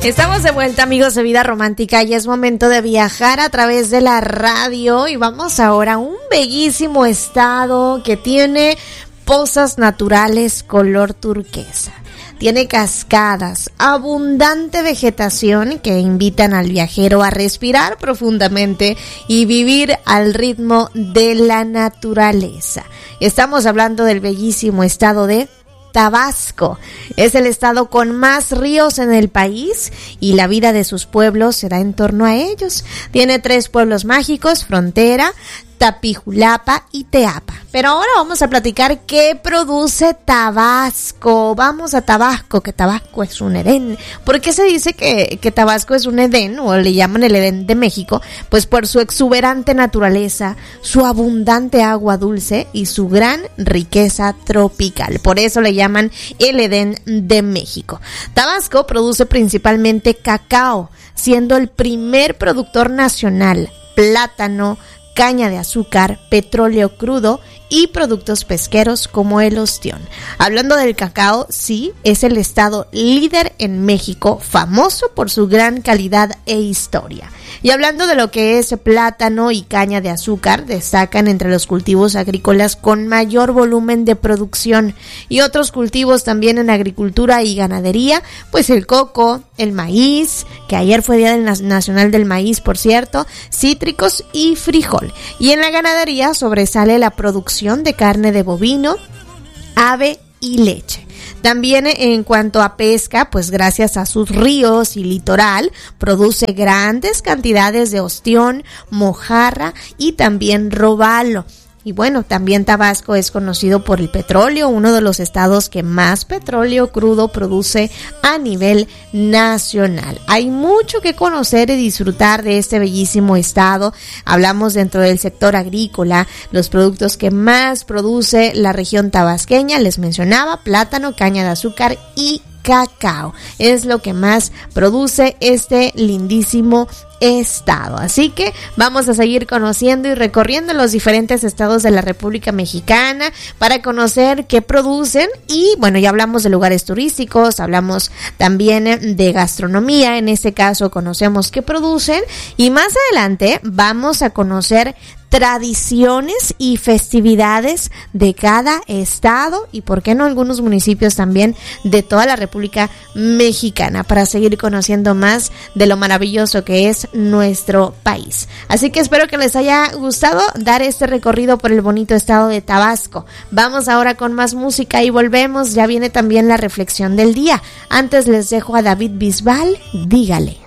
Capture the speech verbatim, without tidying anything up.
Estamos de vuelta, amigos de Vida Romántica, y es momento de viajar a través de la radio y vamos ahora a un bellísimo estado que tiene pozas naturales color turquesa. Tiene cascadas, abundante vegetación que invitan al viajero a respirar profundamente y vivir al ritmo de la naturaleza. Estamos hablando del bellísimo estado de Tabasco. Es el estado con más ríos en el país y la vida de sus pueblos se da en torno a ellos. Tiene tres pueblos mágicos: Frontera, Tapijulapa y Teapa. Pero ahora vamos a platicar qué produce Tabasco. Vamos a Tabasco, que Tabasco es un Edén. ¿Por qué se dice que, que Tabasco es un Edén, o le llaman el Edén de México? Pues por su exuberante naturaleza, su abundante agua dulce y su gran riqueza tropical. Por eso le llaman el Edén de México. Tabasco produce principalmente cacao, siendo el primer productor nacional, plátano, caña de azúcar, petróleo crudo y productos pesqueros como el ostión. Hablando del cacao, sí, es el estado líder en México, famoso por su gran calidad e historia. Y hablando de lo que es plátano y caña de azúcar, destacan entre los cultivos agrícolas con mayor volumen de producción, y otros cultivos también en agricultura y ganadería, pues el coco, el maíz, que ayer fue Día del Nacional del Maíz, por cierto, cítricos y frijol. Y en la ganadería sobresale la producción de carne de bovino, ave y leche. También en cuanto a pesca, pues gracias a sus ríos y litoral, produce grandes cantidades de ostión, mojarra y también robalo. Y bueno, también Tabasco es conocido por el petróleo, uno de los estados que más petróleo crudo produce a nivel nacional. Hay mucho que conocer y disfrutar de este bellísimo estado. Hablamos dentro del sector agrícola, los productos que más produce la región tabasqueña, les mencionaba, plátano, caña de azúcar y cacao. Es lo que más produce este lindísimo estado. Así que vamos a seguir conociendo y recorriendo los diferentes estados de la República Mexicana para conocer qué producen. Y bueno, ya hablamos de lugares turísticos, hablamos también de gastronomía. En este caso conocemos qué producen, y más adelante vamos a conocer tradiciones y festividades de cada estado y, por qué no, algunos municipios también de toda la República Mexicana, para seguir conociendo más de lo maravilloso que es nuestro país. Así que espero que les haya gustado dar este recorrido por el bonito estado de Tabasco. Vamos ahora con más música y volvemos. Ya viene también la reflexión del día. Antes les dejo a David Bisbal, Dígale.